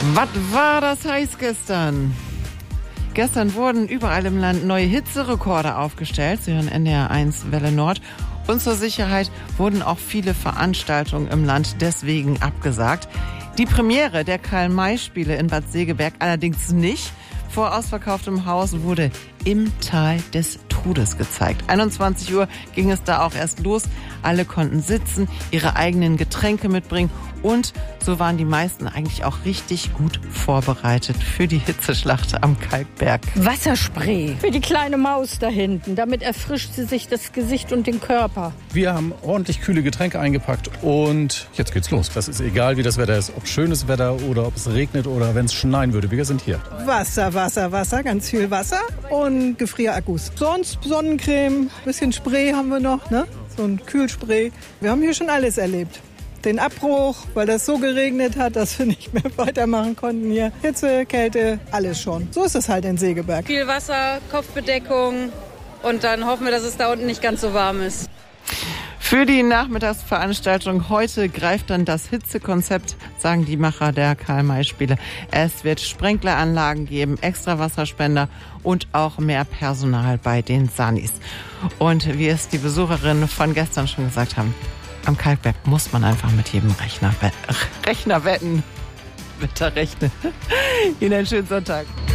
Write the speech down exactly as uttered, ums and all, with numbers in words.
Was war das heiß gestern? Gestern wurden überall im Land neue Hitzerekorde aufgestellt. Sie hören N D R eins Welle Nord. Und zur Sicherheit wurden auch viele Veranstaltungen im Land deswegen abgesagt. Die Premiere der Karl-May-Spiele in Bad Segeberg allerdings nicht. Vor ausverkauftem Haus wurde Im Tal des Todes gezeigt. einundzwanzig Uhr ging es da auch erst los. Alle konnten sitzen, ihre eigenen Getränke mitbringen und so waren die meisten eigentlich auch richtig gut vorbereitet für die Hitzeschlacht am Kalkberg. Wasserspray für die kleine Maus da hinten. Damit erfrischt sie sich das Gesicht und den Körper. Wir haben ordentlich kühle Getränke eingepackt und jetzt geht's los. Das ist egal, wie das Wetter ist. Ob schönes Wetter oder ob es regnet oder wenn es schneien würde. Wir sind hier. Wasser, Wasser, Wasser, ganz viel Wasser und Gefrierakkus. Sonst Sonnencreme, bisschen Spray haben wir noch, ne? So ein Kühlspray. Wir haben hier schon alles erlebt. Den Abbruch, weil das so geregnet hat, dass wir nicht mehr weitermachen konnten hier. Hitze, Kälte, alles schon. So ist es halt in Segeberg. Viel Wasser, Kopfbedeckung und dann hoffen wir, dass es da unten nicht ganz so warm ist. Für die Nachmittagsveranstaltung heute greift dann das Hitzekonzept, sagen die Macher der Karl-May-Spiele. Es wird Sprenkleranlagen geben, extra Wasserspender und auch mehr Personal bei den Sanis. Und wie es die Besucherinnen von gestern schon gesagt haben, am Kalkberg muss man einfach mit jedem Rechner, Rechner wetten. Wetterrechnen. Ihnen einen schönen Sonntag.